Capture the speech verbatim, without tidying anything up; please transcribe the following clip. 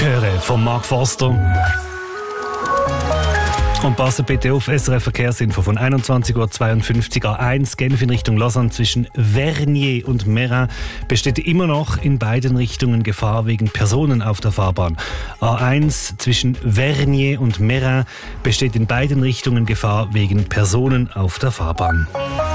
Chöre von Mark Forster. Und passen bitte auf, S R F Verkehrsinfo von einundzwanzig Uhr zweiundfünfzig A eins Genf in Richtung Lausanne zwischen Vernier und Meyrin besteht immer noch in beiden Richtungen Gefahr wegen Personen auf der Fahrbahn. A eins zwischen Vernier und Meyrin besteht in beiden Richtungen Gefahr wegen Personen auf der Fahrbahn.